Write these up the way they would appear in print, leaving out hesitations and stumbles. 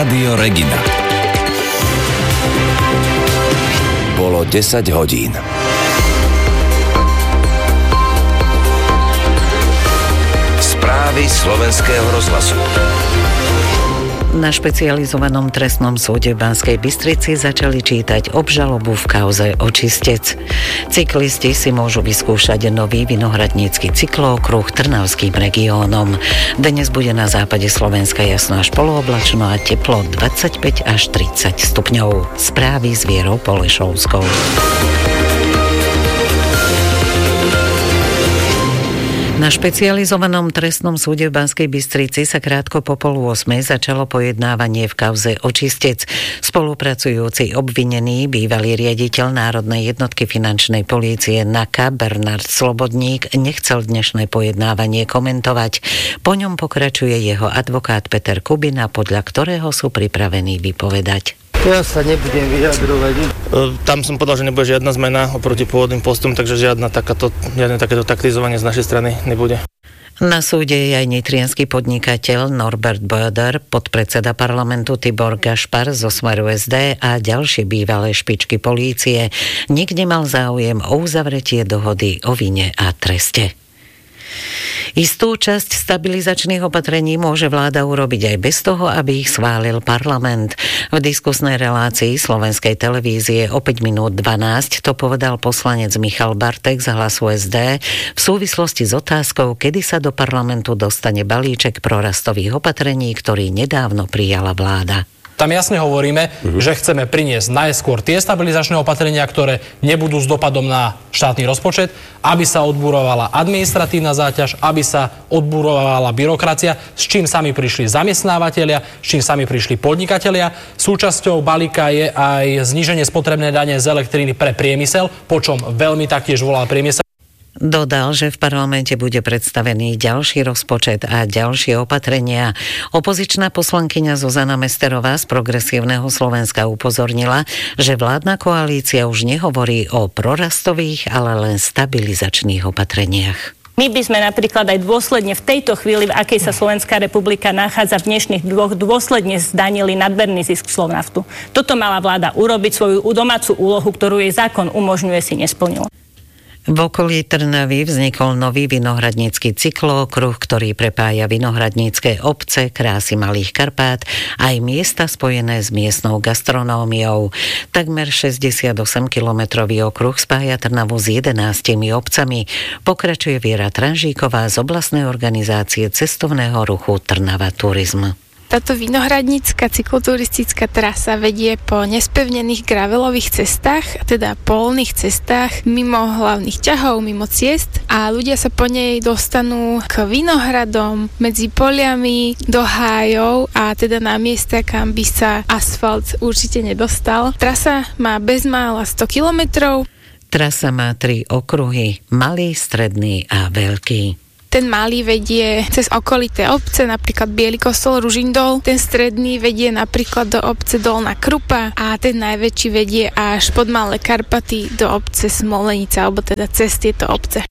Rádio Regina. Bolo 10 hodín. Správy slovenského rozhlasu. Na špecializovanom trestnom súde v Banskej Bystrici začali čítať obžalobu v kauze Očistec. Cyklisti si môžu vyskúšať nový vinohradnícky cyklokruh Trnavským regiónom. Dnes bude na západe Slovenska jasno až polooblačno a teplo 25 až 30 stupňov. Správy s Vierou Polešovskou. Na špecializovanom trestnom súde v Banskej Bystrici sa krátko po 7:30 začalo pojednávanie v kauze Očistec. Spolupracujúci obvinený, bývalý riaditeľ Národnej jednotky finančnej polície NAKA Bernard Slobodník nechcel dnešné pojednávanie komentovať. Po ňom pokračuje jeho advokát Peter Kubina, podľa ktorého sú pripravení vypovedať. Ja sa nebudem vyjadrovať. Tam som povedal, že nebude žiadna zmena oproti pôvodným postom, takže žiadne takéto taktizovanie z našej strany nebude. Na súde je aj nitriansky podnikateľ Norbert Böder, podpredseda parlamentu Tibor Gašpar zo Smeru SD a ďalšie bývalé špičky polície. Nik nemal záujem o uzavretie dohody o vine a treste. Istú časť stabilizačných opatrení môže vláda urobiť aj bez toho, aby ich schválil parlament. V diskusnej relácii Slovenskej televízie o 5 minút 12 to povedal poslanec Michal Bartek z Hlasu SD v súvislosti s otázkou, kedy sa do parlamentu dostane balíček prorastových opatrení, ktorý nedávno prijala vláda. Tam jasne hovoríme, že chceme priniesť najskôr tie stabilizačné opatrenia, ktoré nebudú s dopadom na štátny rozpočet, aby sa odburovala administratívna záťaž, aby sa odburovala byrokracia, s čím sami prišli zamestnávateľia, s čím sami prišli podnikatelia. Súčasťou balíka je aj zníženie spotrebnej dane z elektriny pre priemysel, po čom veľmi taktiež volal priemysel. Dodal, že v parlamente bude predstavený ďalší rozpočet a ďalšie opatrenia. Opozičná poslankyňa Zuzana Mesterová z Progresívneho Slovenska upozornila, že vládna koalícia už nehovorí o prorastových, ale len stabilizačných opatreniach. My by sme napríklad aj dôsledne v tejto chvíli, v akej sa Slovenská republika nachádza v dnešných dvoch, dôsledne zdanili nadmerný zisk Slovnaftu. Toto mala vláda urobiť, svoju domácu úlohu, ktorú jej zákon umožňuje, si nesplnila. V okolí Trnavy vznikol nový vinohradnícky cyklokruh, ktorý prepája vinohradnícke obce, krásy Malých Karpát aj miesta spojené s miestnou gastronómiou. Takmer 68-kilometrový okruh spája Trnavu s 11 obcami. Pokračuje Viera Tranžíková z oblastnej organizácie cestovného ruchu Trnava Turizm. Táto vinohradnícka cykloturistická trasa vedie po nespevnených gravelových cestách, teda polných cestách, mimo hlavných ťahov, mimo ciest a ľudia sa po nej dostanú k vinohradom, medzi poliami, do hájov a teda na miesta, kam by sa asfalt určite nedostal. Trasa má bezmála 100 kilometrov. Trasa má 3 okruhy, malý, stredný a veľký. Ten malý vedie cez okolité obce, napríklad Biely Kostol, Ružindol. Ten stredný vedie napríklad do obce Dolná Krupa a ten najväčší vedie až pod Malé Karpaty do obce Smolenica, alebo teda cez tieto obce.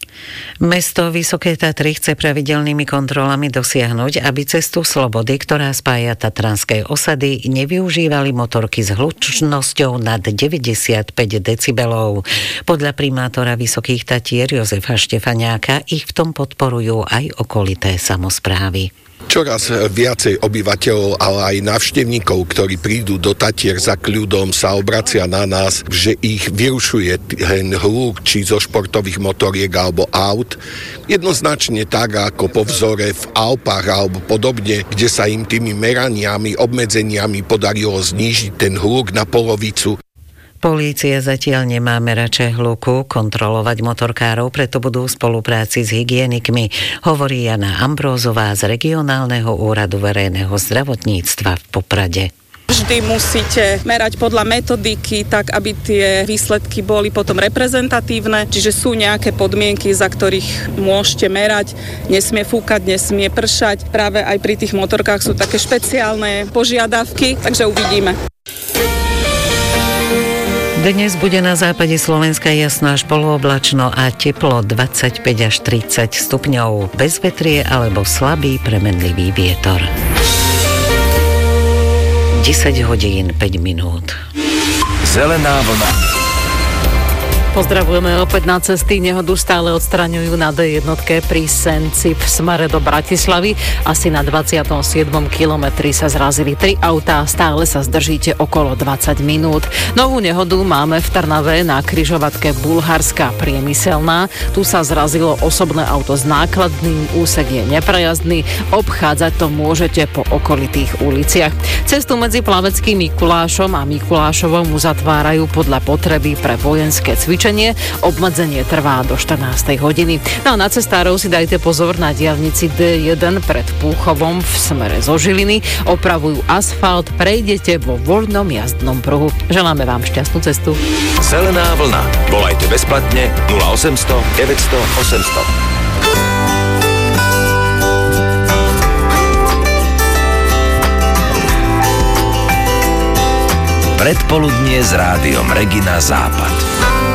Mesto Vysoké Tatry chce pravidelnými kontrolami dosiahnuť, aby cestu Slobody, ktorá spája tatranské osady, nevyužívali motorky s hlučnosťou nad 95 decibelov. Podľa primátora Vysokých Tatier Jozefa Štefaniáka ich v tom podporujú aj okolité samosprávy. Čoraz viacej obyvateľov, ale aj návštevníkov, ktorí prídu do Tatier za kľudom, sa obracia na nás, že ich vyrušuje ten hluk, či zo športových motoriek alebo aut. Jednoznačne tak, ako po vzore v Alpách alebo podobne, kde sa im tými meraniami, obmedzeniami podarilo znížiť ten hluk na polovicu. Polícia zatiaľ nemá merače hluku kontrolovať motorkárov, preto budú v spolupráci s hygienikmi, hovorí Jana Ambrózová z Regionálneho úradu verejného zdravotníctva v Poprade. Vždy musíte merať podľa metodiky, tak aby tie výsledky boli potom reprezentatívne, čiže sú nejaké podmienky, za ktorých môžete merať. Nesmie fúkať, nesmie pršať. Práve aj pri tých motorkách sú také špeciálne požiadavky, takže uvidíme. Dnes bude na západe Slovenska jasno až polooblačno a teplo 25 až 30 stupňov. Bez vetrie alebo slabý premenlivý vietor. 10 hodín 5 minút. Zelená vlna. Pozdravujeme opäť na cesty. Nehodu stále odstraňujú na D1 pri Senci v smere do Bratislavy. Asi na 27. kilometri sa zrazili 3 autá. Stále sa zdržíte okolo 20 minút. Novú nehodu máme v Trnave na križovatke Bulharská Priemyselná. Tu sa zrazilo osobné auto s nákladným, úsek je neprejazdný. Obchádzať to môžete po okolitých uliciach. Cestu medzi Plaveckým Mikulášom a Mikulášovom uzatvárajú podľa potreby pre vojenské cvičenie. Obmedzenie trvá do 14. hodiny. No a na cestárov si dajte pozor na diaľnici D1 pred Púchovom v smere zo Žiliny. Opravujú asfalt, prejdete vo voľnom jazdnom pruhu. Želáme vám šťastnú cestu. Zelená vlna. Volajte bezplatne 0800 900 800. Predpoludnie s rádiom Regina Západ.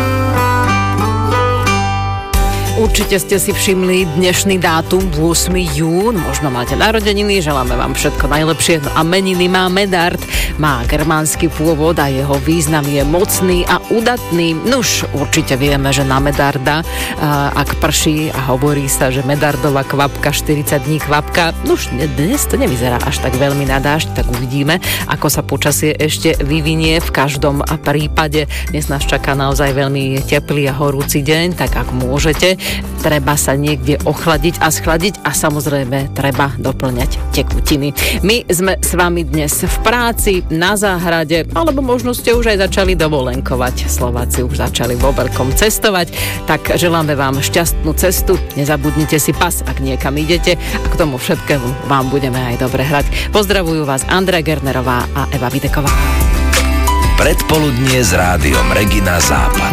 Určite ste si všimli dnešný dátum, 8. jún, možno máte narodeniny, želáme vám všetko najlepšie. A meniny má Medard, má germánsky pôvod a jeho význam je mocný a udatný. Nuž, určite vieme, že na Medarda, ak prší a hovorí sa, že Medardová kvapka, 40 dní kvapka, nuž, dnes to nevyzerá až tak veľmi na dážď, tak uvidíme, ako sa počasie ešte vyvinie. V každom prípade dnes nás čaká naozaj veľmi teplý a horúci deň, tak ak môžete, treba sa niekde ochladiť a schladiť a samozrejme treba doplňať tekutiny. My sme s vami dnes v práci, na záhrade, alebo možno ste už aj začali dovolenkovať. Slováci už začali vo veľkom cestovať, tak želáme vám šťastnú cestu. Nezabudnite si pas, ak niekam idete, a k tomu všetkému vám budeme aj dobre hrať. Pozdravujú vás Andrea Gernerová a Eva Videková. Predpoludnie s rádiom Regina Západ.